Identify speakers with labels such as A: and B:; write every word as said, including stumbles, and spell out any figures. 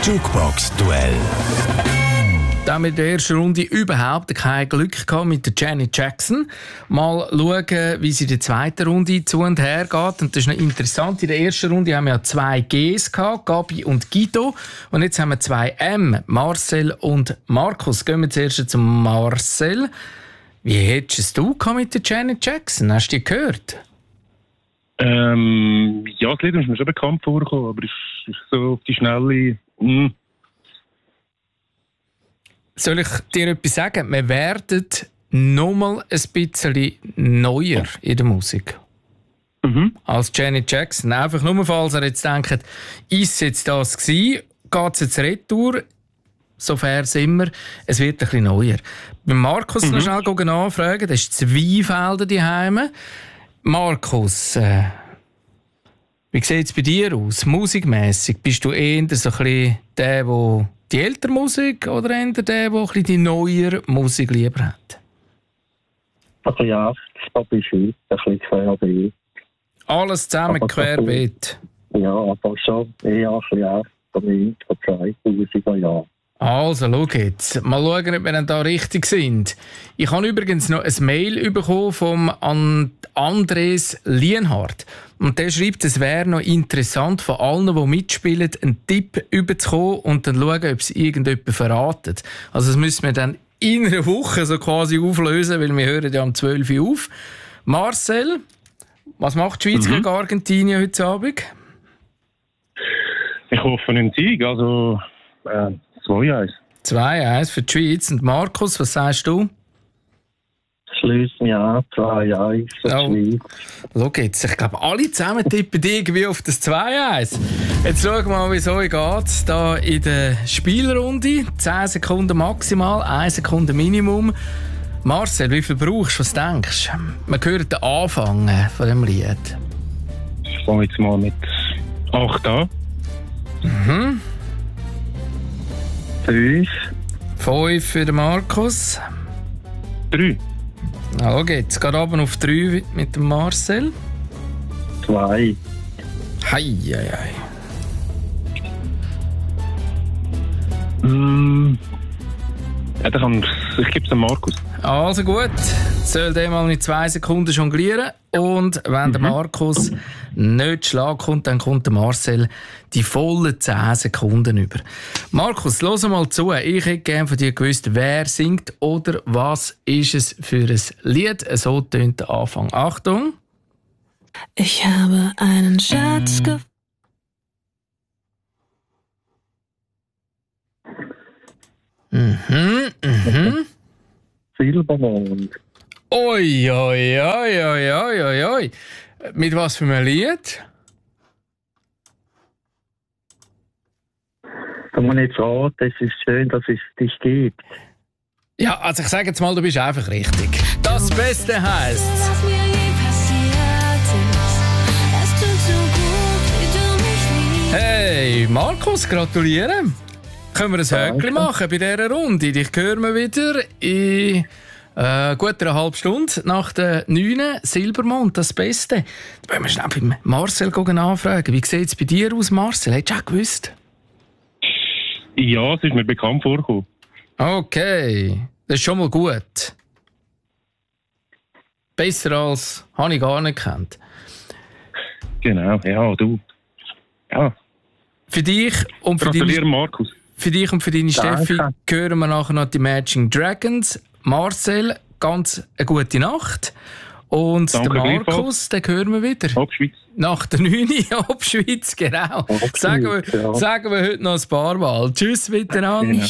A: Jukebox-Duell.
B: Da haben wir in der ersten Runde überhaupt kein Glück gehabt mit der Janet Jackson. Mal schauen, wie sie in der zweiten Runde zu und her geht. Und das ist noch interessant. In der ersten Runde haben wir ja zwei Gs gehabt, Gabi und Guido. Und jetzt haben wir zwei M, Marcel und Markus. Gehen wir zuerst zum Marcel. Wie hättest du es mit der Janet Jackson? Hast du die gehört?
C: Ähm, ja, das Lied ist mir schon bekannt vorgekommen, aber es ist so auf die Schnelle. Mm.
B: Soll ich dir etwas sagen? Wir werden nochmal ein bisschen neuer in der Musik.
C: Mhm.
B: Als Janet Jackson. Einfach nur, falls ihr jetzt denkt, ist es jetzt das gewesen? Geht es jetzt retour? So fair sind wir. Es wird ein bisschen neuer. Bei Markus mhm. noch schnell nachfragen. Das ist Zweifelder daheim. Markus, äh, wie sieht es bei dir aus? Musikmässig bist du eher so ein bisschen der, der die ältere Musik oder eher der, der ein bisschen die neuere Musik lieber hat?
D: Also ja, das ist heute ein bisschen querbeet.
B: Alles zusammen querbeet?
D: Ja, aber schon eher ein bisschen erst von zweitausender Jahren.
B: Also, schau jetzt. Mal schauen, ob wir dann da richtig sind. Ich habe übrigens noch ein Mail bekommen vom Andres Lienhardt. Und der schreibt, es wäre noch interessant, von allen, die mitspielen, einen Tipp überzukommen und dann schauen, ob es irgendjemand verratet. Also das müssen wir dann in einer Woche so quasi auflösen, weil wir hören ja um zwölf Uhr auf. Marcel, was macht die Schweiz mhm. gegen Argentinien heute Abend?
C: Ich hoffe einen Sieg, also äh, zwei eins.
B: zwei eins für die Schweiz. Und Markus, was sagst du?
D: Schließen ja, zwei eins für
B: oh.
D: die Schweiz.
B: Schau jetzt, ich glaube, alle zusammen tippen irgendwie auf das zwei eins. Jetzt schauen wir mal, wie es euch geht. Da in der Spielrunde. zehn Sekunden maximal, eine Sekunde Minimum. Marcel, wie viel brauchst du? Was denkst du? Man hört den Anfang von dem Lied.
C: Ich fange jetzt mal mit acht an.
B: Mhm.
D: fünf.
B: fünf für den Markus.
C: drei.
B: Na, schau jetzt, geht runter auf drei mit dem Marcel.
D: zwei.
B: Hei, hei, hei.
C: Mm. Ja, dann kann ich gebe es dem Markus.
B: Also gut, soll der mal in zwei Sekunden jonglieren. Und wenn mhm. der Markus nicht Schlag kommt, dann kommt der Marcel die vollen zehn Sekunden über. Markus, hör mal zu. Ich hätte gerne von dir gewusst, wer singt oder was ist es für ein Lied. So tönt der Anfang. Achtung.
E: Ich habe einen Schatz gefunden.
B: Mhm, mhm.
D: Silbermond.
B: Oi, oi, oi, oi, oi, oi, oi. Mit was für einem Lied?
D: Kann man nicht raten, es ist schön, dass es dich gibt.
B: Ja, also ich sage jetzt mal, du bist einfach richtig. Das Beste heisst.
E: Was mir je passiert ist, es tut so gut, wie du mich liebst.
B: Hey, Markus, gratulieren. Können wir ein Höckchen machen bei dieser Runde? Dich hören wir wieder in äh, gut einer halben Stunde nach der neunten Silbermond, das Beste. Da wollen wir schnell bei Marcel nachfragen. Wie sieht es bei dir aus, Marcel? Hättest du auch gewusst?
C: Ja, es ist mir bekannt vorgekommen.
B: Okay, das ist schon mal gut. Besser als habe ich gar nicht gekannt.
C: Genau, ja, du. Ja.
B: Für dich und für
C: Gratuliere,
B: deine,
C: Markus.
B: für dich und für deine
D: Danke.
B: Steffi hören wir nachher noch die Imagine Dragons. Marcel, ganz eine gute Nacht. Und
C: Danke,
B: der Markus, den hören wir wieder.
C: Ab Schweiz.
B: Nach der neun ab Schweiz, genau.
D: Ab
B: Sagen wir,
D: Schweiz, ja.
B: sagen wir heute noch ein paar Mal. Tschüss miteinander.
C: Genau.